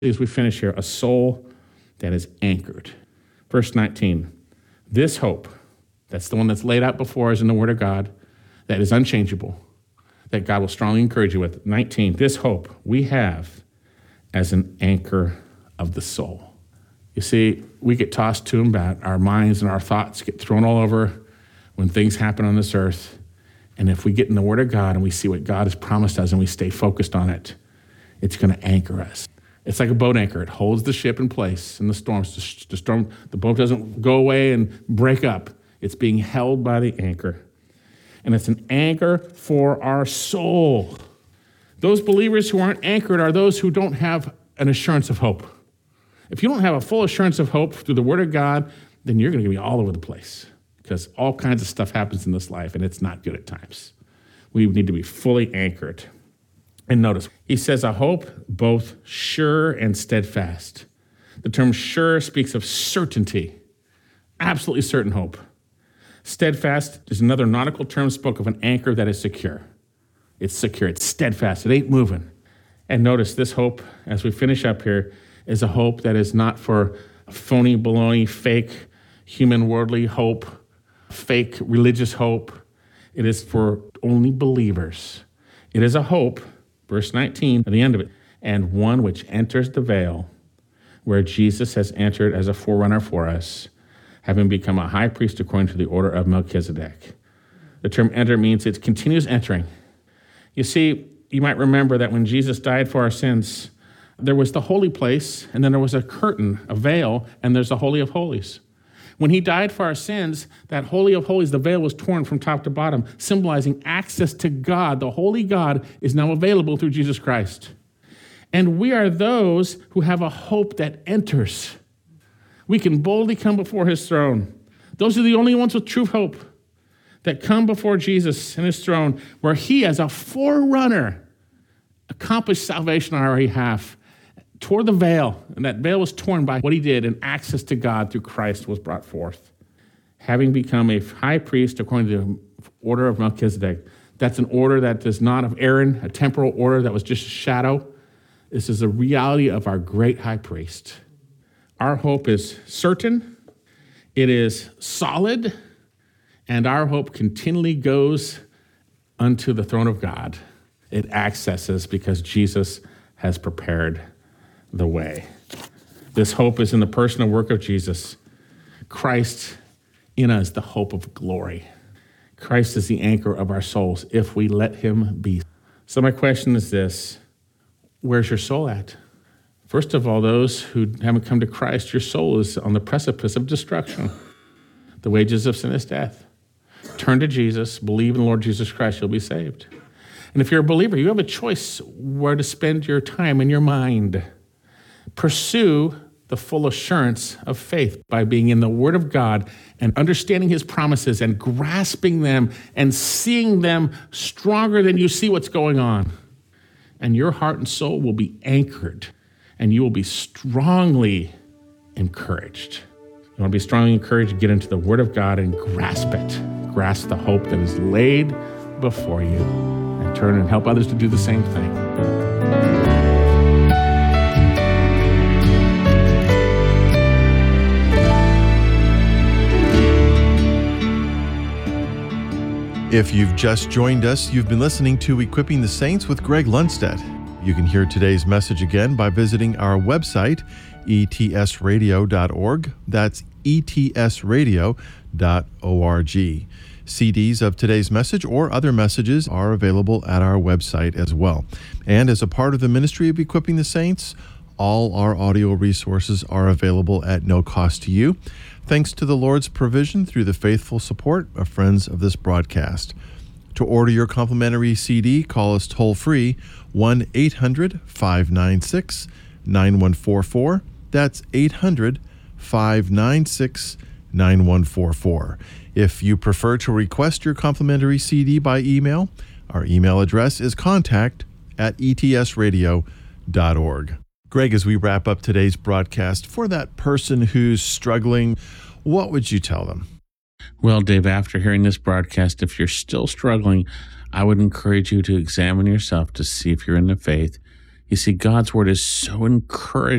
As we finish here, a soul that is anchored. Verse 19, this hope, that's the one that's laid out before us in the Word of God, that is unchangeable, that God will strongly encourage you with. 19, this hope we have as an anchor of the soul. You see, we get tossed to and back. Our minds and our thoughts get thrown all over when things happen on this earth. And if we get in the Word of God and we see what God has promised us and we stay focused on it, it's going to anchor us. It's like a boat anchor. It holds the ship in place in the storms. The boat doesn't go away and break up. It's being held by the anchor. And it's an anchor for our soul. Those believers who aren't anchored are those who don't have an assurance of hope. If you don't have a full assurance of hope through the Word of God, then you're going to be all over the place because all kinds of stuff happens in this life, and it's not good at times. We need to be fully anchored. And notice, he says a hope both sure and steadfast. The term sure speaks of certainty, absolutely certain hope. Steadfast is another nautical term spoke of an anchor that is secure. It's secure, it's steadfast, it ain't moving. And notice this hope, as we finish up here, is a hope that is not for phony, baloney, fake, human, worldly hope, fake religious hope. It is for only believers. It is a hope, verse 19, at the end of it, and one which enters the veil, where Jesus has entered as a forerunner for us, having become a high priest according to the order of Melchizedek. The term enter means it continues entering. You see, you might remember that when Jesus died for our sins, there was the holy place, and then there was a curtain, a veil, and there's the Holy of Holies. When he died for our sins, that Holy of Holies, the veil was torn from top to bottom, symbolizing access to God. The Holy God is now available through Jesus Christ. And we are those who have a hope that enters. We can boldly come before his throne. Those are the only ones with true hope that come before Jesus and his throne, where he, as a forerunner, accomplished salvation on our behalf, tore the veil, and that veil was torn by what he did, and access to God through Christ was brought forth. Having become a high priest according to the order of Melchizedek, that's an order that is not of Aaron, a temporal order that was just a shadow. This is the reality of our great high priest. Our hope is certain, it is solid, and our hope continually goes unto the throne of God. It accesses because Jesus has prepared the way. This hope is in the person and work of Jesus. Christ in us, the hope of glory. Christ is the anchor of our souls if we let him be. So my question is this: where's your soul at? First of all, those who haven't come to Christ, your soul is on the precipice of destruction. The wages of sin is death. Turn to Jesus, believe in the Lord Jesus Christ, you'll be saved. And if you're a believer, you have a choice where to spend your time and your mind. Pursue the full assurance of faith by being in the Word of God and understanding his promises and grasping them and seeing them stronger than you see what's going on. And your heart and soul will be anchored, and you will be strongly encouraged. You want to be strongly encouraged? Get into the Word of God and grasp it. Grasp the hope that is laid before you, and turn and help others to do the same thing. If you've just joined us, you've been listening to Equipping the Saints with Greg Lundstedt. You can hear today's message again by visiting our website, etsradio.org. That's etsradio.org. CDs of today's message or other messages are available at our website as well. And as a part of the ministry of Equipping the Saints, all our audio resources are available at no cost to you, thanks to the Lord's provision through the faithful support of friends of this broadcast. To order your complimentary CD, call us toll-free, 1-800-596-9144. That's 800-596-9144. If you prefer to request your complimentary CD by email, our email address is contact@etsradio.org. Greg, as we wrap up today's broadcast, for that person who's struggling, what would you tell them? Well, Dave, after hearing this broadcast, if you're still struggling, I would encourage you to examine yourself to see if you're in the faith. You see, God's word is so encouraging.